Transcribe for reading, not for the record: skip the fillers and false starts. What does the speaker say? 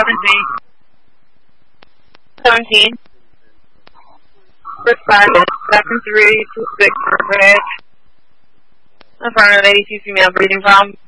17. Respondent 7326 Red. Affirmative 82 female breathing problem.